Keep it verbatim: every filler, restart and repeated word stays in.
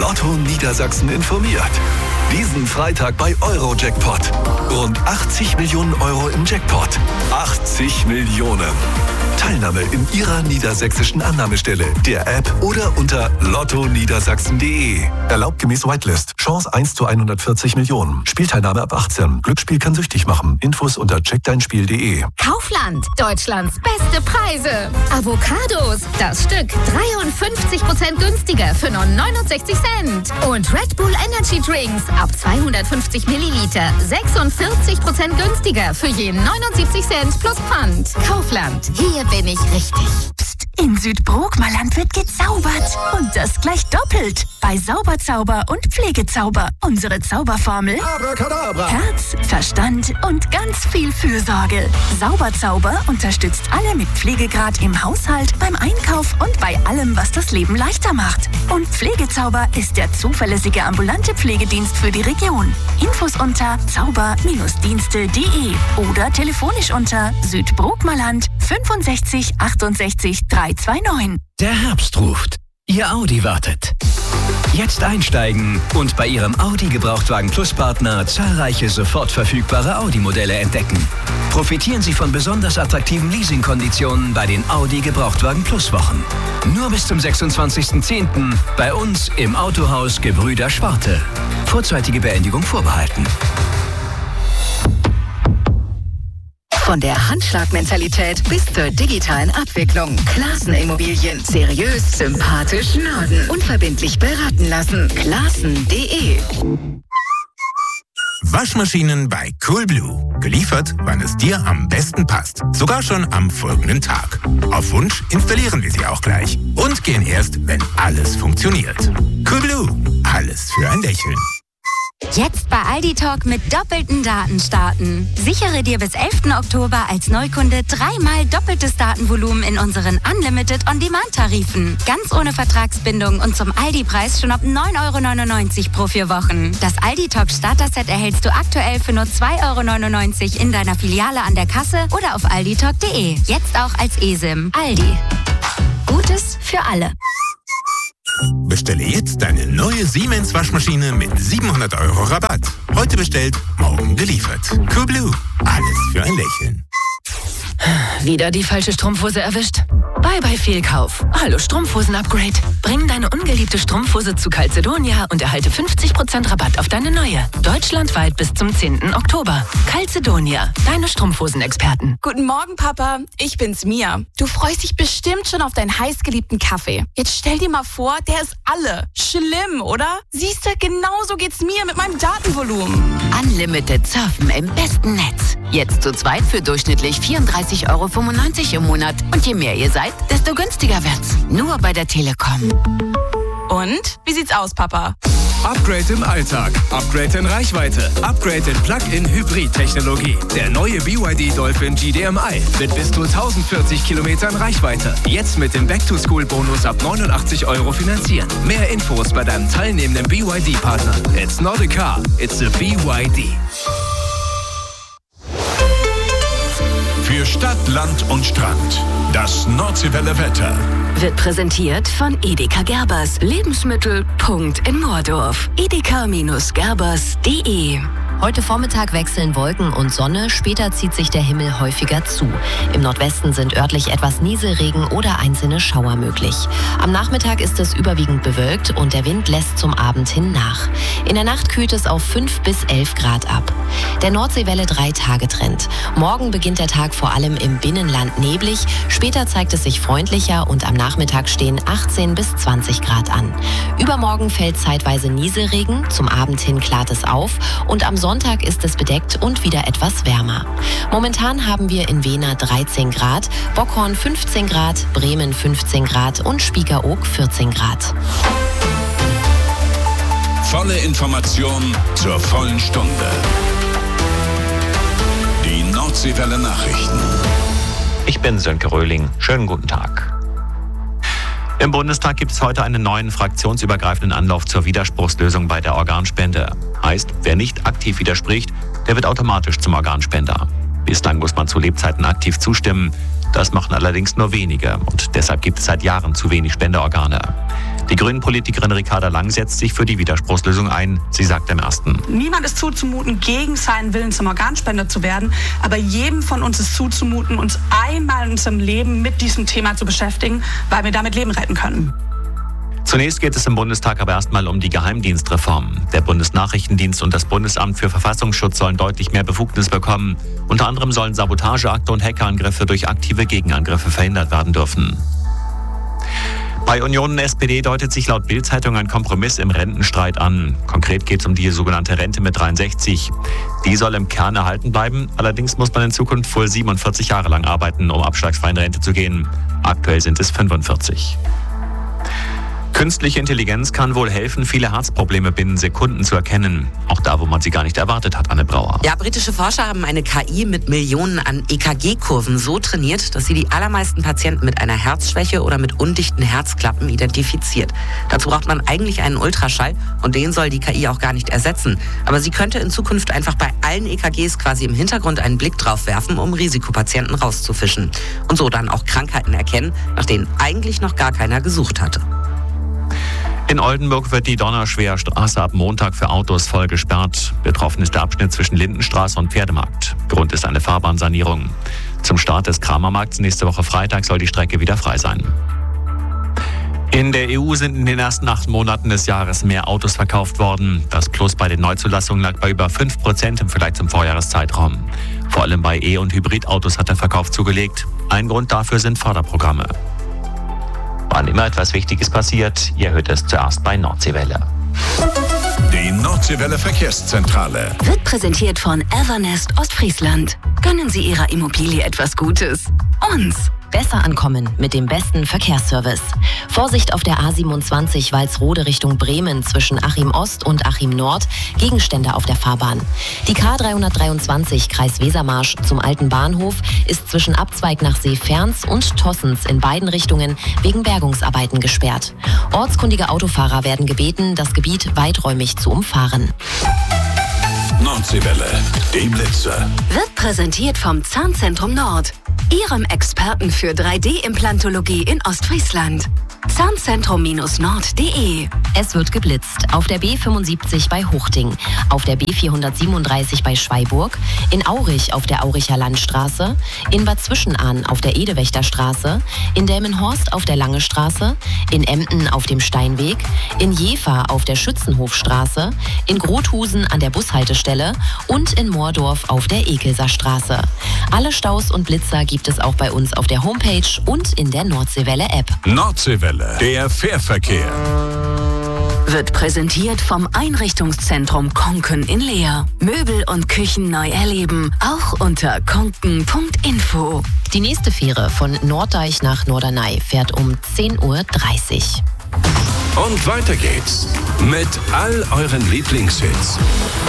Lotto Niedersachsen informiert. Diesen Freitag bei Eurojackpot. Rund achtzig Millionen Euro im Jackpot. achtzig Millionen. Teilnahme in Ihrer niedersächsischen Annahmestelle, der App oder unter lotto niedersachsen punkt de. Erlaubt gemäß Whitelist. Chance eins zu hundertvierzig Millionen. Spielteilnahme ab achtzehn. Glücksspiel kann süchtig machen. Infos unter check dein spiel punkt de. Kaufland. Deutschlands beste Preise. Avocados. Das Stück dreiundfünfzig Prozent günstiger für nur neunundsechzig Cent. Und Red Bull Energy Drinks ab zweihundertfünfzig Milliliter sechsundvierzig Prozent günstiger für je neunundsiebzig Cent plus Pfand. Kaufland. Hier bin ich richtig. Psst, in Südbrookmerland wird gezaubert. Und das gleich doppelt. Bei Sauberzauber und Pflegezauber. Unsere Zauberformel: Abracadabra. Herz, Verstand und ganz viel Fürsorge. Sauberzauber unterstützt alle mit Pflegegrad im Haushalt, beim Einkauf und bei allem, was das Leben leichter macht. Und Pflegezauber ist der zuverlässige ambulante Pflegedienst für die Region. Infos unter zauber Dienste punkt de oder telefonisch unter Südbrookmerland fünfundsechzig achtundsechzig dreihundertneunundzwanzig. Der Herbst ruft. Ihr Audi wartet. Jetzt einsteigen und bei Ihrem Audi Gebrauchtwagen Plus Partner zahlreiche sofort verfügbare Audi-Modelle entdecken. Profitieren Sie von besonders attraktiven Leasingkonditionen bei den Audi Gebrauchtwagen Plus Wochen. Nur bis zum sechsundzwanzigsten zehnten bei uns im Autohaus Gebrüder Schwarte. Vorzeitige Beendigung vorbehalten. Von der Handschlagmentalität bis zur digitalen Abwicklung. Klaassen Immobilien. Seriös, sympathisch, Norden. Unverbindlich beraten lassen. Klaassen punkt de. Waschmaschinen bei Coolblue. Geliefert, wann es dir am besten passt. Sogar schon am folgenden Tag. Auf Wunsch installieren wir sie auch gleich. Und gehen erst, wenn alles funktioniert. Coolblue. Alles für ein Lächeln. Jetzt bei Aldi Talk mit doppelten Daten starten. Sichere dir bis elften Oktober als Neukunde dreimal doppeltes Datenvolumen in unseren Unlimited On-Demand-Tarifen. Ganz ohne Vertragsbindung und zum Aldi-Preis schon ab neun Euro neunundneunzig pro vier Wochen. Das Aldi Talk Starter-Set erhältst du aktuell für nur zwei Euro neunundneunzig in deiner Filiale an der Kasse oder auf aldi talk punkt de. Jetzt auch als eSIM. Aldi. Gutes für alle. Bestelle jetzt deine neue Siemens Waschmaschine mit siebenhundert Euro Rabatt. Heute bestellt, morgen geliefert. Coolblue. Alles für ein Lächeln. Wieder die falsche Strumpfhose erwischt? Bye bye Fehlkauf. Hallo Strumpfhosen-Upgrade. Bring deine ungeliebte Strumpfhose zu Calzedonia und erhalte fünfzig Prozent Rabatt auf deine neue. Deutschlandweit bis zum zehnten Oktober. Calzedonia, deine Strumpfhosen-Experten. Guten Morgen, Papa. Ich bin's, Mia. Du freust dich bestimmt schon auf deinen heißgeliebten Kaffee. Jetzt stell dir mal vor, der ist alle. Schlimm, oder? Siehst du, genauso geht's mir mit meinem Datenvolumen. Unlimited surfen im besten Netz. Jetzt zu zweit für durchschnittlich vierunddreißig Euro fünfundneunzig im Monat. Und je mehr ihr seid, desto günstiger wird's. Nur bei der Telekom. Und? Wie sieht's aus, Papa? Upgrade im Alltag, Upgrade in Reichweite, Upgrade in Plug-in-Hybrid-Technologie. Der neue B Y D Dolphin G D M I mit bis zu tausendvierzig Kilometern Reichweite. Jetzt mit dem Back-to-School-Bonus ab neunundachtzig Euro finanzieren. Mehr Infos bei deinem teilnehmenden B Y D-Partner. It's not a car, it's a B Y D. Für Stadt, Land und Strand. Das Nordseewelle Wetter. Wird präsentiert von Edeka Gerbers. Lebensmittel. Punkt in Moordorf. edeka Gerbers punkt de. Heute Vormittag wechseln Wolken und Sonne, später zieht sich der Himmel häufiger zu. Im Nordwesten sind örtlich etwas Nieselregen oder einzelne Schauer möglich. Am Nachmittag ist es überwiegend bewölkt und der Wind lässt zum Abend hin nach. In der Nacht kühlt es auf fünf bis elf Grad ab. Der Nordseewelle drei Tage Trend. Morgen beginnt der Tag vor allem im Binnenland neblig, später zeigt es sich freundlicher und am Nachmittag stehen achtzehn bis zwanzig Grad an. Übermorgen fällt zeitweise Nieselregen, zum Abend hin klart es auf und am Sonntag ist es bedeckt und wieder etwas wärmer. Momentan haben wir in Wehner dreizehn Grad, Bockhorn fünfzehn Grad, Bremen fünfzehn Grad und Spiekeroog vierzehn Grad. Volle Information zur vollen Stunde. Die Nordseewelle Nachrichten. Ich bin Sönke Röhling. Schönen guten Tag. Im Bundestag gibt es heute einen neuen fraktionsübergreifenden Anlauf zur Widerspruchslösung bei der Organspende. Heißt, wer nicht aktiv widerspricht, der wird automatisch zum Organspender. Bislang muss man zu Lebzeiten aktiv zustimmen. Das machen allerdings nur wenige und deshalb gibt es seit Jahren zu wenig Spenderorgane. Die Grünen-Politikerin Ricarda Lang setzt sich für die Widerspruchslösung ein. Sie sagt im Ersten: Niemand ist zuzumuten, gegen seinen Willen zum Organspender zu werden. Aber jedem von uns ist zuzumuten, uns einmal in unserem Leben mit diesem Thema zu beschäftigen, weil wir damit Leben retten können. Zunächst geht es im Bundestag aber erstmal um die Geheimdienstreform. Der Bundesnachrichtendienst und das Bundesamt für Verfassungsschutz sollen deutlich mehr Befugnis bekommen. Unter anderem sollen Sabotageakte und Hackerangriffe durch aktive Gegenangriffe verhindert werden dürfen. Bei Union und S P D deutet sich laut Bild-Zeitung ein Kompromiss im Rentenstreit an. Konkret geht es um die sogenannte Rente mit dreiundsechzig. Die soll im Kern erhalten bleiben. Allerdings muss man in Zukunft wohl siebenundvierzig Jahre lang arbeiten, um abschlagsfrei in Rente zu gehen. Aktuell sind es fünfundvierzig. Künstliche Intelligenz kann wohl helfen, viele Herzprobleme binnen Sekunden zu erkennen. Auch da, wo man sie gar nicht erwartet hat, Anne Brauer. Ja, britische Forscher haben eine K I mit Millionen an E K G-Kurven so trainiert, dass sie die allermeisten Patienten mit einer Herzschwäche oder mit undichten Herzklappen identifiziert. Dazu braucht man eigentlich einen Ultraschall und den soll die K I auch gar nicht ersetzen. Aber sie könnte in Zukunft einfach bei allen E K Gs quasi im Hintergrund einen Blick drauf werfen, um Risikopatienten rauszufischen. Und so dann auch Krankheiten erkennen, nach denen eigentlich noch gar keiner gesucht hatte. In Oldenburg wird die Donnerschwer-Straße ab Montag für Autos voll gesperrt. Betroffen ist der Abschnitt zwischen Lindenstraße und Pferdemarkt. Grund ist eine Fahrbahnsanierung. Zum Start des Kramermarkts nächste Woche Freitag soll die Strecke wieder frei sein. In der E U sind in den ersten acht Monaten des Jahres mehr Autos verkauft worden. Das Plus bei den Neuzulassungen lag bei über fünf Prozent im Vergleich zum Vorjahreszeitraum. Vor allem bei E- und Hybridautos hat der Verkauf zugelegt. Ein Grund dafür sind Förderprogramme. Wann immer etwas Wichtiges passiert, ihr hört es zuerst bei Nordseewelle. Die Nordseewelle Verkehrszentrale wird präsentiert von Evernest Ostfriesland. Gönnen Sie Ihrer Immobilie etwas Gutes. Uns. Besser ankommen mit dem besten Verkehrsservice. Vorsicht auf der A siebenundzwanzig Walsrode Richtung Bremen zwischen Achim Ost und Achim Nord. Gegenstände auf der Fahrbahn. Die K dreihundertdreiundzwanzig Kreis Wesermarsch zum Alten Bahnhof ist zwischen Abzweig nach Seeferns und Tossens in beiden Richtungen wegen Bergungsarbeiten gesperrt. Ortskundige Autofahrer werden gebeten, das Gebiet weiträumig zu umfahren. Nordseewelle, die Blitzer. Wird präsentiert vom Zahnzentrum Nord. Ihrem Experten für drei D-Implantologie in Ostfriesland. Zahnzentrum Nord punkt de. Es wird geblitzt. Auf der B fünfundsiebzig bei Huchting, auf der B vierhundertsiebenunddreißig bei Schweiburg, in Aurich auf der Auricher Landstraße, in Bad Zwischenahn auf der Edewächterstraße, in Delmenhorst auf der Lange Straße, in Emden auf dem Steinweg, in Jever auf der Schützenhofstraße, in Grothusen an der Bushaltestelle und in Moordorf auf der Ekelser Straße. Alle Staus und Blitzer gibt es auch bei uns auf der Homepage und in der Nordseewelle-App. Nordseewelle, der Fährverkehr. Wird präsentiert vom Einrichtungszentrum Konken in Leer. Möbel und Küchen neu erleben, auch unter konken punkt info. Die nächste Fähre von Norddeich nach Norderney fährt um zehn Uhr dreißig. Und weiter geht's mit all euren Lieblingshits.